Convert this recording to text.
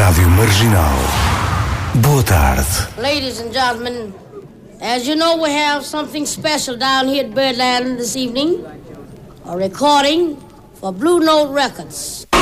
Rádio Marginal. Boa tarde. Ladies and gentlemen, as you know, we have something special down here at Birdland this evening. A recording for Blue Note Records.